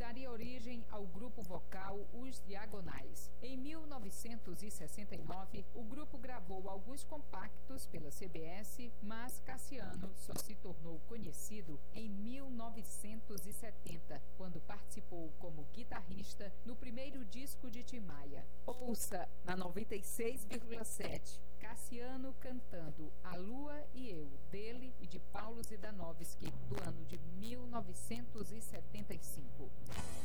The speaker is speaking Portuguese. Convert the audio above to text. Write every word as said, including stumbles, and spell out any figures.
daria origem ao grupo vocal Os Diagonais. Em mil novecentos e sessenta e nove, o grupo gravou alguns compactos pela C B S, mas Cassiano só se tornou conhecido em mil novecentos e setenta, quando participou como guitarrista no primeiro disco de Tim Maia. Ouça na noventa e seis vírgula sete, Cassiano cantando A Lua e Eu, dele e de Paulo Zidanovski, do ano de mil novecentos e setenta e cinco.